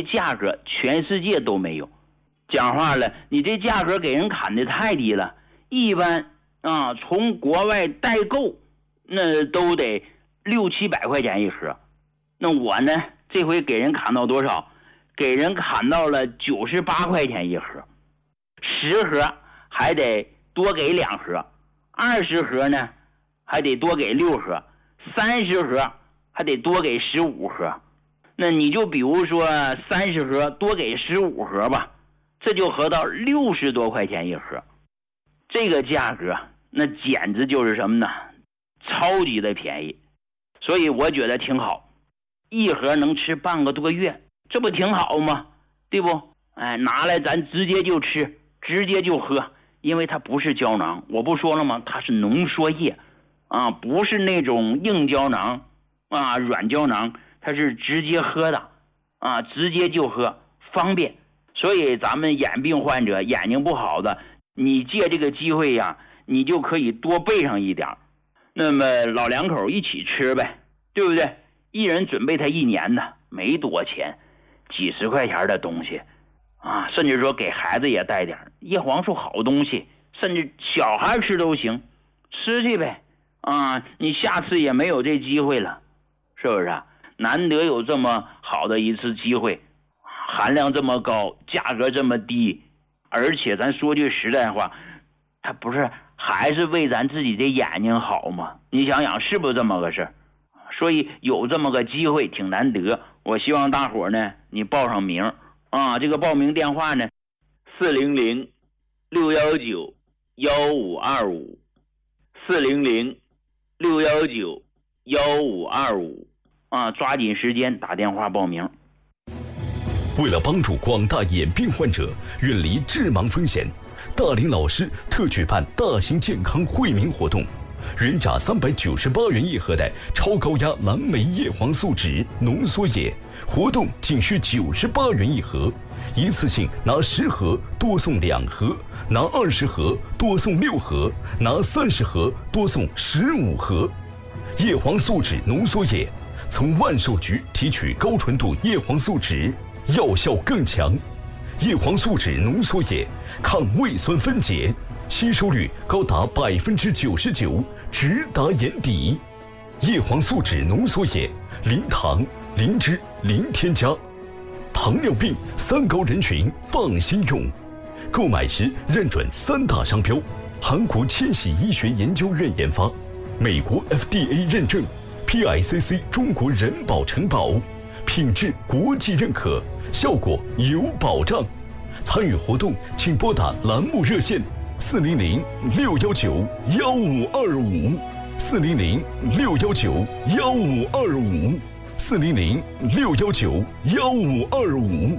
价格全世界都没有。讲话了，你这价格给人砍的太低了，一般啊，从国外代购那都得600-700块钱一盒。那我呢，这回给人砍到多少？给人砍到了98块钱一盒，10盒还得多给2盒，20盒呢还得多给6盒，30盒还得多给15盒。那你就比如说30盒多给15盒吧，这就合到60多块钱一盒。这个价格那简直就是什么呢？超级的便宜。所以我觉得挺好，一盒能吃半个多月，这不挺好吗？对不？哎，拿来咱直接就吃，直接就喝，因为它不是胶囊，我不说了吗？它是浓缩液啊，不是那种硬胶囊啊、软胶囊，它是直接喝的啊，直接就喝，方便。所以咱们眼病患者、眼睛不好的，你借这个机会呀，你就可以多备上一点。那么老两口一起吃呗，对不对？一人准备他1年的，没多钱，几十块钱的东西啊，甚至说给孩子也带点。叶黄素好东西，甚至小孩吃都行，吃去呗啊！你下次也没有这机会了，是不是啊？难得有这么好的一次机会，含量这么高，价格这么低，而且咱说句实在话，它不是还是为咱自己的眼睛好吗？你想想是不是这么个事儿？所以有这么个机会挺难得，我希望大伙呢你报上名啊。这个报名电话呢400-619-1525 400-619-1525啊，抓紧时间打电话报名。 为了帮助广大眼病患者远离致盲风险，大林老师特举办大型健康惠民活动，原价398元一盒的超高压蓝莓叶黄素酯浓缩液，活动仅需98元一盒，一次性拿10盒多送2盒，拿20盒多送6盒，拿30盒多送15盒。叶黄素酯浓缩液从万寿菊提取高纯度叶黄素酯，药效更强。叶黄素酯浓缩液抗胃酸分解，吸收率高达99%，直达眼底。叶黄素酯浓缩液零糖、零脂、零添加，糖尿病3高人群放心用。购买时认准3大商标：韩国千禧医学研究院研发，美国 FDA 认证， PICC 中国人保承保，品质国际认可，效果有保障。参与活动请拨打栏目热线400-619-1525 400-619-1525 400-619-1525。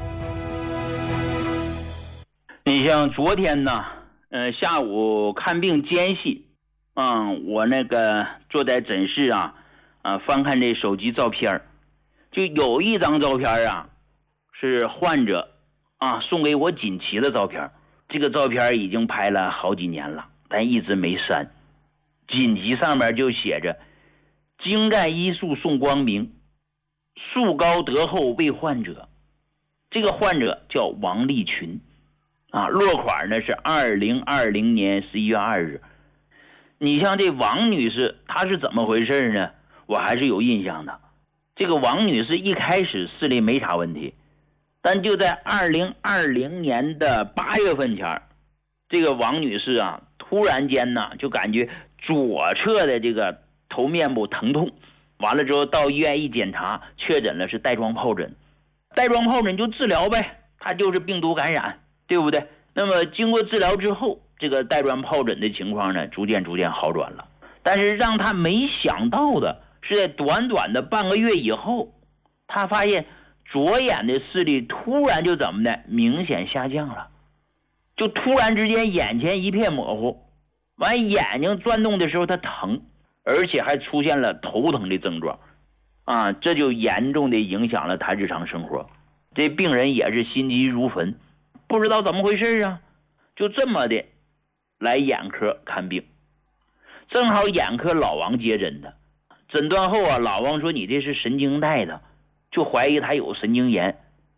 你像昨天呢下午看病间隙我那个坐在诊室翻看这手机照片，就有一张照片是患者送给我锦旗的照片。这个照片已经拍了好几年了，但一直没删。锦旗上面就写着精湛医术送光明，树高德厚为患者。这个患者叫王立群落款呢是2020年11月2日。你像这王女士她是怎么回事呢？我还是有印象的。这个王女士一开始视力没啥问题，但就在2020年的8月份前，这个王女士突然间呢就感觉左侧的这个头面部疼痛，完了之后到医院一检查，确诊了是带状疱疹。带状疱疹就治疗呗，它就是病毒感染，对不对？那么经过治疗之后，这个带状疱疹的情况呢逐渐好转了。但是让他没想到的是，在短短的半个月以后，他发现左眼的视力突然就怎么的明显下降了，就突然之间眼前一片模糊，完眼睛转动的时候它疼，而且还出现了头疼的症状这就严重的影响了他日常生活。这病人也是心急如焚，不知道怎么回事就这么的来眼科看病。正好眼科老王接诊的，诊断后老王说你这是神经带的，就怀疑他有神经炎。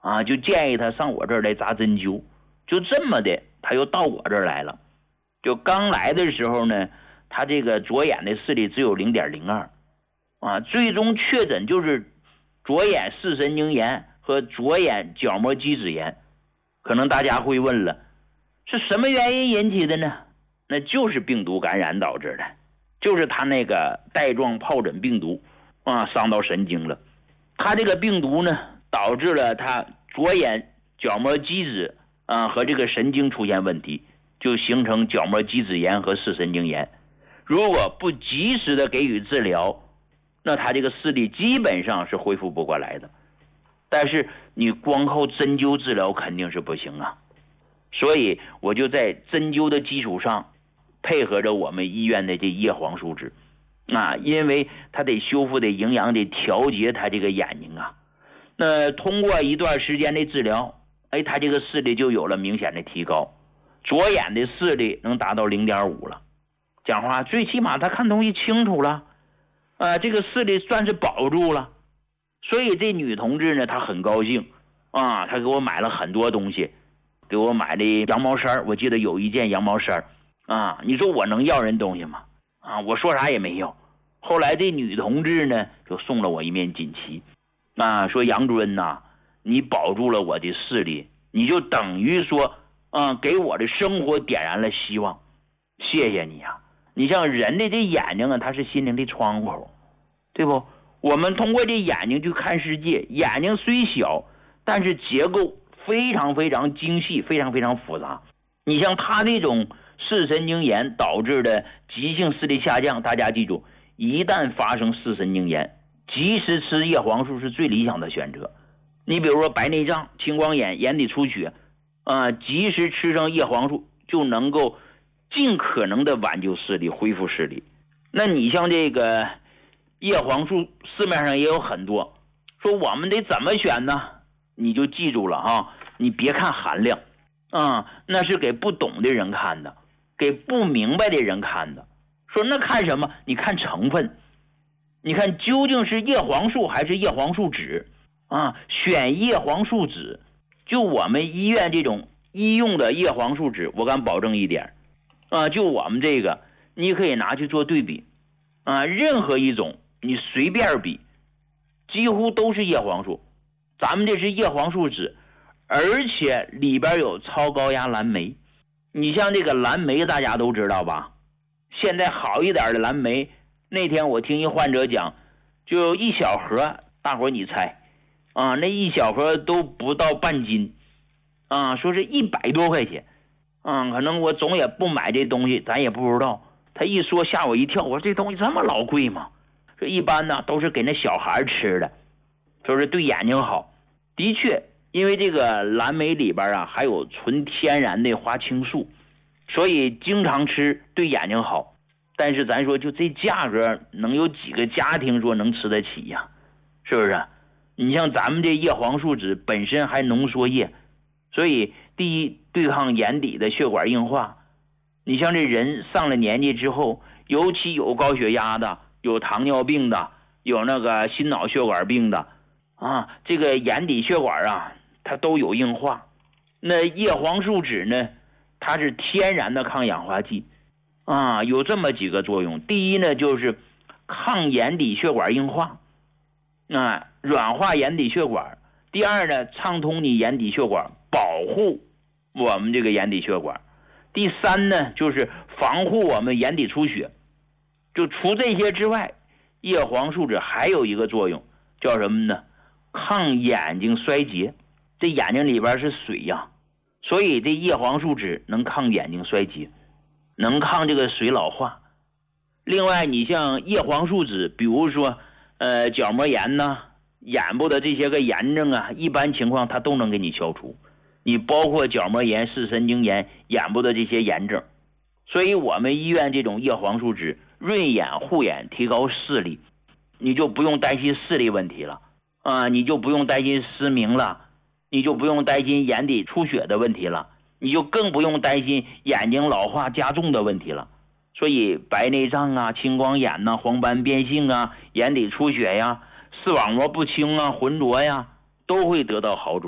就建议他上我这儿来扎针灸。就这么的，他又到我这儿来了。就刚来的时候呢，他这个左眼的视力只有 0.02 最终确诊就是左眼视神经炎和左眼角膜基质炎。可能大家会问了，是什么原因引起的呢？那就是病毒感染导致的，就是他那个带状疱疹病毒伤到神经了。他这个病毒呢，导致了他左眼角膜基质和这个神经出现问题，就形成角膜基质炎和视神经炎。如果不及时的给予治疗，那他这个视力基本上是恢复不过来的。但是你光靠针灸治疗肯定是不行啊，所以我就在针灸的基础上，配合着我们医院的这叶黄素酯因为它得修复的营养，得调节他这个眼睛那通过一段时间的治疗，他这个视力就有了明显的提高，左眼的视力能达到 0.5 了。讲话最起码他看东西清楚了，这个视力算是保住了。所以这女同志呢，她很高兴她给我买了很多东西，给我买的羊毛衫，我记得有一件羊毛衫你说我能要人东西吗？我说啥也没有。后来这女同志呢，就送了我一面锦旗说杨主任你保住了我的视力，你就等于说给我的生活点燃了希望，谢谢你你像人的这眼睛它是心灵的窗口，对不？我们通过这眼睛去看世界，眼睛虽小，但是结构非常非常精细，非常非常复杂。你像他那种视神经炎导致的急性视力下降，大家记住，一旦发生视神经炎，及时吃叶黄素是最理想的选择。你比如说白内障、青光眼、眼底出血及时吃上叶黄素，就能够尽可能的挽救视力，恢复视力。那你像这个叶黄素市面上也有很多，说我们得怎么选呢？你就记住了你别看含量那是给不懂的人看的，给不明白的人看的。说那看什么？你看成分，你看究竟是叶黄素还是叶黄素酯选叶黄素酯，就我们医院这种医用的叶黄素酯，我敢保证一点就我们这个你可以拿去做对比任何一种你随便比，几乎都是叶黄素。咱们这是叶黄素酯，而且里边有超高压蓝莓。你像这个蓝莓大家都知道吧？现在好一点的蓝莓，那天我听一患者讲，就一小盒，大伙你猜那一小盒都不到半斤说是100多块钱可能我总也不买这东西，咱也不知道。他一说吓我一跳，我说这东西这么老贵吗？说一般呢都是给那小孩吃的，说是对眼睛好。的确，因为这个蓝莓里边还有纯天然的花青素，所以经常吃对眼睛好。但是咱说就这价格，能有几个家庭说能吃得起呀？是不是？你像咱们这叶黄素酯本身还浓缩液，所以第一对抗眼底的血管硬化。你像这人上了年纪之后，尤其有高血压的，有糖尿病的，有那个心脑血管病的这个眼底血管它都有硬化。那叶黄素酯呢，它是天然的抗氧化剂有这么几个作用。第一呢，就是抗眼底血管硬化软化眼底血管。第二呢，畅通你眼底血管，保护我们这个眼底血管。第三呢，就是防护我们眼底出血。就除这些之外，叶黄素酯还有一个作用，叫什么呢？抗眼睛衰竭。这眼睛里边是水所以这叶黄素酯能抗眼睛衰竭，能抗这个水老化。另外你像叶黄素酯，比如说角膜炎眼部的这些个炎症一般情况它都能给你消除。你包括角膜炎、视神经炎、眼部的这些炎症。所以我们医院这种叶黄素酯润眼护眼，提高视力，你就不用担心视力问题了你就不用担心失明了，你就不用担心眼底出血的问题了，你就更不用担心眼睛老化加重的问题了。所以白内障青光眼黄斑变性眼底出血视网膜不清浑浊都会得到好转。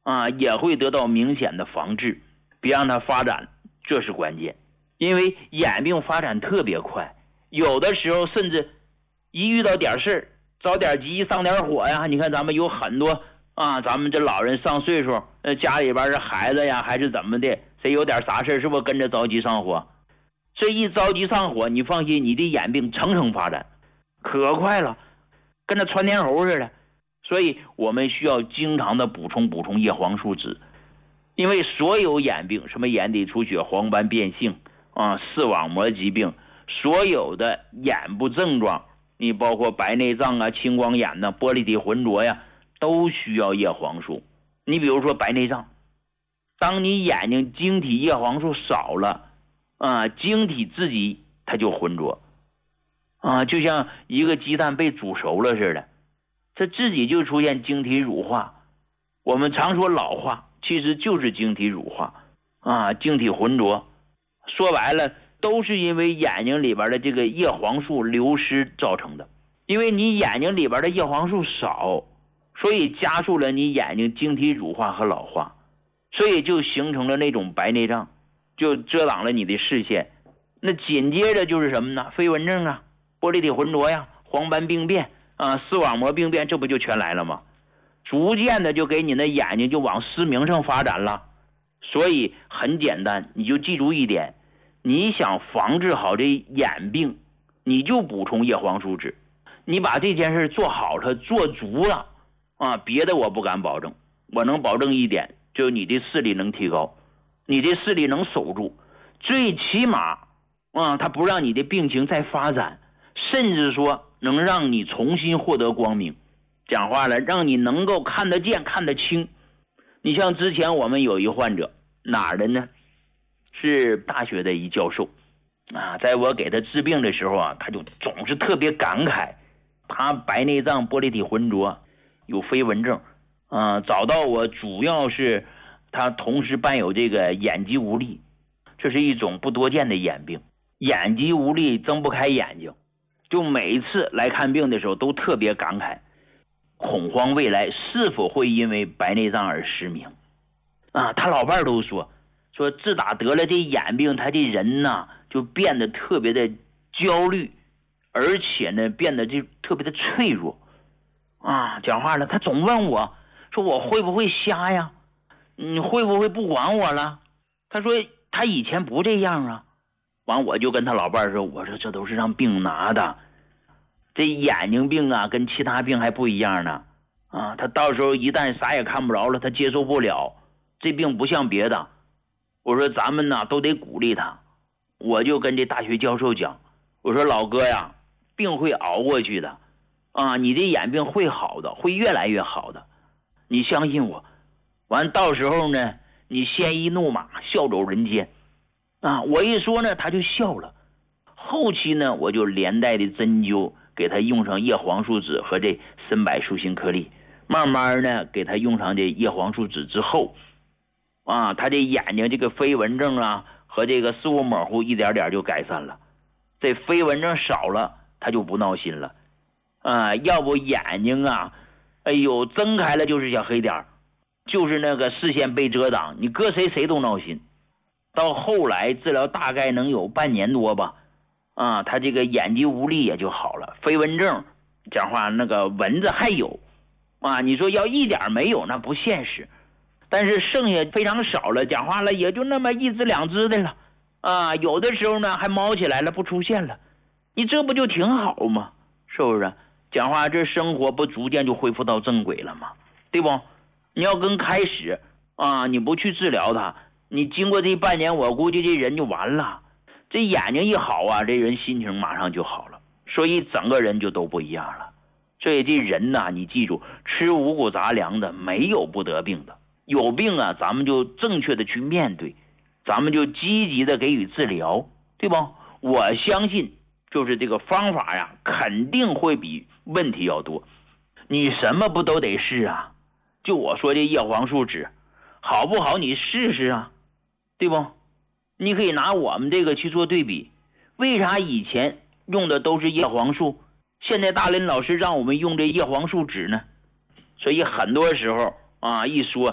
也会得到明显的防治，别让它发展，这是关键。因为眼病发展特别快，有的时候甚至一遇到点事儿，着点急上点火呀，你看咱们有很多咱们这老人上岁数，家里边的孩子呀还是怎么的，谁有点啥事是不是跟着着急上火？这一着急上火，你放心，你的眼病层层发展，可快了，跟那窜天猴似的。所以我们需要经常的补充叶黄素酯，因为所有眼病，什么眼底出血、黄斑变性视网膜疾病，所有的眼部症状，你包括白内障青光眼玻璃体浑浊呀，都需要叶黄素。你比如说白内障，当你眼睛晶体叶黄素少了晶体自己它就浑浊就像一个鸡蛋被煮熟了似的，它自己就出现晶体乳化。我们常说老化，其实就是晶体乳化晶体浑浊。说白了，都是因为眼睛里边的这个叶黄素流失造成的。因为你眼睛里边的叶黄素少，所以加速了你眼睛晶体乳化和老化，所以就形成了那种白内障，就遮挡了你的视线。那紧接着就是什么呢？飞蚊症玻璃体浑浊呀，黄斑病变视网膜病变，这不就全来了吗？逐渐的就给你的眼睛就往失明上发展了。所以很简单，你就记住一点，你想防治好这眼病，你就补充叶黄素酯。你把这件事做好了，做足了别的我不敢保证，我能保证一点，就是你的视力能提高，你的视力能守住，最起码它不让你的病情再发展，甚至说能让你重新获得光明。讲话了，让你能够看得见看得清。你像之前我们有一患者，哪儿的呢？是大学的一教授在我给他治病的时候他就总是特别感慨，他白内障玻璃体浑浊，有飞蚊症找到我主要是他同时伴有这个眼疾无力，这是一种不多见的眼病，眼疾无力，睁不开眼睛，就每一次来看病的时候都特别感慨，恐慌未来是否会因为白内障而失明他老伴都说自打得了这眼病，他这人就变得特别的焦虑，而且呢变得就特别的脆弱讲话了，他总问我说我会不会瞎呀？你会不会不管我了？他说他以前不这样完我就跟他老伴说，我说这都是让病拿的，这眼睛病跟其他病还不一样呢他到时候一旦啥也看不着了，他接受不了，这病不像别的。我说咱们都得鼓励他。我就跟这大学教授讲，我说老哥呀，病会熬过去的你这眼病会好的，会越来越好的，你相信我。完到时候呢，你鲜衣怒马，笑走人间我一说呢他就笑了。后期呢我就连带的针灸，给他用上叶黄素酯和这参柏舒心颗粒，慢慢呢给他用上这叶黄素酯之后他这眼睛这个飞蚊症和这个视物模糊一点点就改善了，这飞蚊症少了，他就不闹心了要不眼睛哎呦睁开了就是小黑点，就是那个视线被遮挡，你搁谁都闹心。到后来治疗大概能有半年多吧他这个眼疾无力也就好了。飞蚊症讲话那个蚊子还有你说要一点没有那不现实，但是剩下非常少了，讲话了也就那么一只两只的了有的时候呢还猫起来了，不出现了，你这不就挺好吗？是不是？讲话这生活不逐渐就恢复到正轨了吗？对不？你要跟开始你不去治疗它，你经过这半年，我估计这人就完了。这眼睛一好这人心情马上就好了，所以整个人就都不一样了。所以这人你记住，吃五谷杂粮的没有不得病的，有病咱们就正确的去面对，咱们就积极的给予治疗，对不？我相信就是这个方法肯定会比问题要多。你什么不都得试就我说这叶黄素酯好不好，你试试对不？你可以拿我们这个去做对比，为啥以前用的都是叶黄素，现在大林老师让我们用这叶黄素酯呢？所以很多时候一说